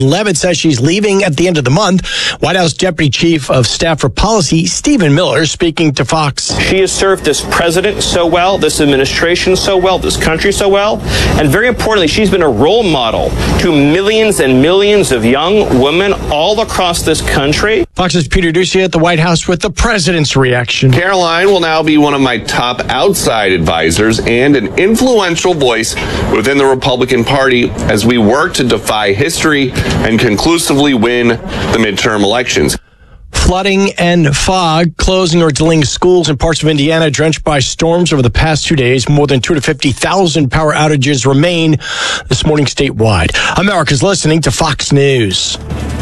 Leavitt says she's leaving at the end of the month. White House Deputy Chief of Staff for Policy, Stephen Miller, speaking to Fox. She has served this president so well, this administration so well, this country so well, and very importantly, she's been a role model to millions and millions of young women all across this country. Fox's Peter Ducey at the White House with the president's reaction. Caroline will now be one of my top outside advisors and an influential voice within the Republican Party as we work to defy history and conclusively win the midterm elections. Flooding and fog closing or delaying schools in parts of Indiana drenched by storms over the past 2 days. More than 250,000 power outages remain this morning statewide. America's listening to Fox News.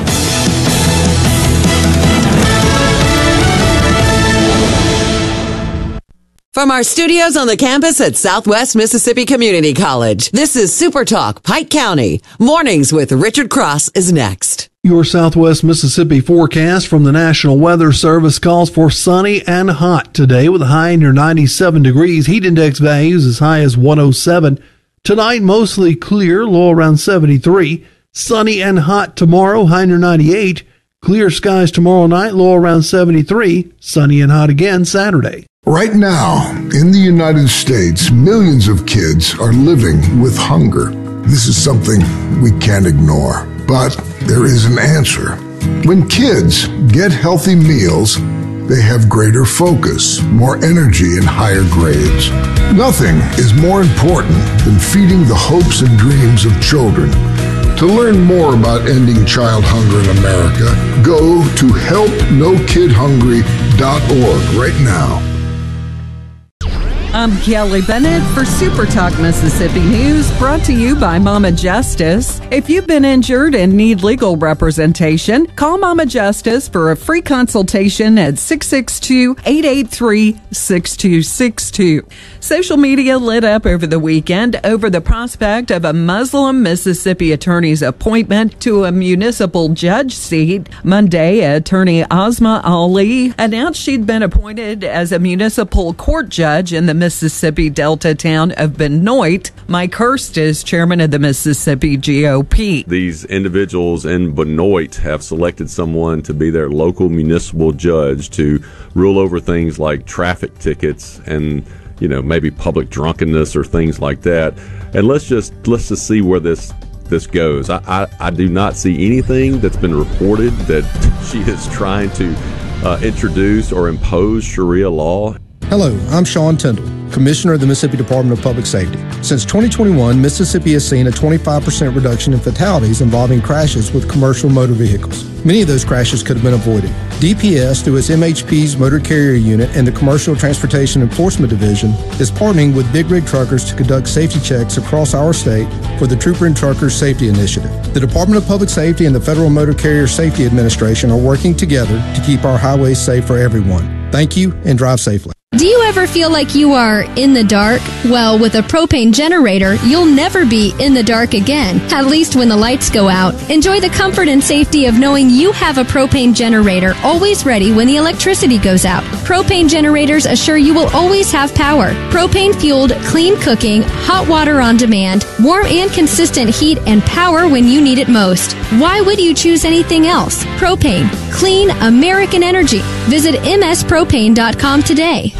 From our studios on the campus at Southwest Mississippi Community College, this is Super Talk Pike County. Mornings with Richard Cross is next. Your Southwest Mississippi forecast from the National Weather Service calls for sunny and hot today with a high near 97 degrees. Heat index values as high as 107. Tonight, mostly clear, low around 73. Sunny and hot tomorrow, high near 98. Clear skies tomorrow night, low around 73. Sunny and hot again Saturday. Right now, in the United States, millions of kids are living with hunger. This is something we can't ignore, but there is an answer. When kids get healthy meals, they have greater focus, more energy, and higher grades. Nothing is more important than feeding the hopes and dreams of children. To learn more about ending child hunger in America, go to helpnokidhungry.org right now. I'm Kelly Bennett for Super Talk Mississippi News, brought to you by Mama Justice. If you've been injured and need legal representation, call Mama Justice for a free consultation at 662-883-6262. Social media lit up over the weekend over the prospect of a Muslim Mississippi attorney's appointment to a municipal judge seat. Monday, attorney Asma Ali announced she'd been appointed as a municipal court judge in the Mississippi Delta town of Benoit. Mike Hurst is chairman of the Mississippi GOP. These individuals in Benoit have selected someone to be their local municipal judge to rule over things like traffic tickets and, maybe public drunkenness or things like that. And let's just see where this goes. I do not see anything that's been reported that she is trying to introduce or impose Sharia law. Hello, I'm Sean Tyndall, Commissioner of the Mississippi Department of Public Safety. Since 2021, Mississippi has seen a 25% reduction in fatalities involving crashes with commercial motor vehicles. Many of those crashes could have been avoided. DPS, through its MHP's Motor Carrier Unit and the Commercial Transportation Enforcement Division, is partnering with Big Rig Truckers to conduct safety checks across our state for the Trooper and Truckers Safety Initiative. The Department of Public Safety and the Federal Motor Carrier Safety Administration are working together to keep our highways safe for everyone. Thank you, and drive safely. Do you ever feel like you are in the dark? Well, with a propane generator, you'll never be in the dark again, at least when the lights go out. Enjoy the comfort and safety of knowing you have a propane generator always ready when the electricity goes out. Propane generators assure you will always have power. Propane-fueled, clean cooking, hot water on demand, warm and consistent heat and power when you need it most. Why would you choose anything else? Propane. Clean American energy. Visit mspropane.com today.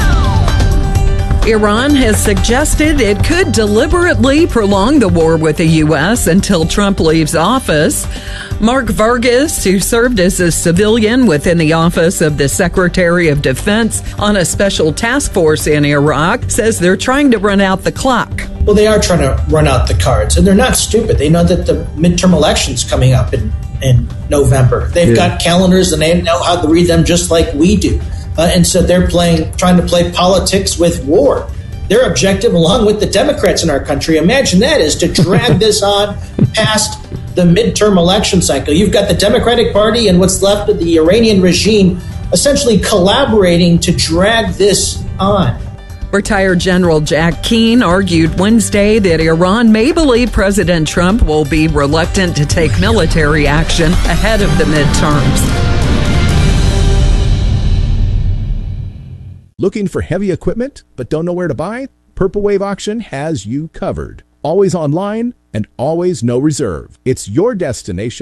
Iran has suggested it could deliberately prolong the war with the U.S. until Trump leaves office. Mark Vargas, who served as a civilian within the office of the Secretary of Defense on a special task force in Iraq, says they're trying to run out the clock. Well, they are trying to run out the cards, and they're not stupid. They know that the midterm election's coming up in November. They've got calendars, and they know how to read them just like we do. And so they're trying to play politics with war. Their objective, along with the Democrats in our country, imagine that, is to drag this on past the midterm election cycle. You've got the Democratic Party and what's left of the Iranian regime essentially collaborating to drag this on. Retired General Jack Keane argued Wednesday that Iran may believe President Trump will be reluctant to take military action ahead of the midterms. Looking for heavy equipment but don't know where to buy? Purple Wave Auction has you covered. Always online, and always no reserve. It's your destination